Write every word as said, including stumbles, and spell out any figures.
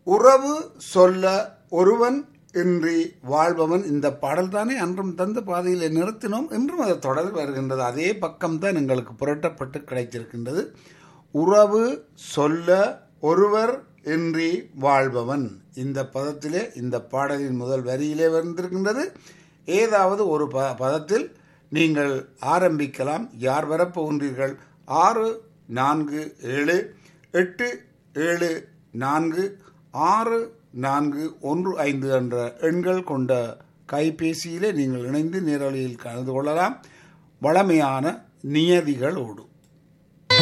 உறவு சொல்ல ஒருவன் இன்றி வாழ்பவன். இந்த பாடல் தானே அன்றும் தந்த பாதையில் நிறுத்தினோம், இன்றும் அது தொடர் வருகின்றது. அதே பக்கம்தான் எங்களுக்கு புரட்டப்பட்டு கிடைத்திருக்கின்றது. உறவு சொல்ல ஒருவர் இன்றி வாழ்பவன். இந்த பதத்திலே, இந்த பாடலின் முதல் வரியிலே வந்திருக்கின்றது. ஏதாவது ஒரு ப பதத்தில் நீங்கள் ஆரம்பிக்கலாம். யார் வரப்போகின்றீர்கள்? ஆறு நான்கு ஏழு எட்டு ஏழு நான்கு ஆறு நான்கு ஒன்று ஐந்து என்ற எண்கள் கொண்ட கைபேசியிலே நீங்கள் இணைந்து நேரலையில் கலந்து கொள்ளலாம். வளமையான நியதிகளோடு.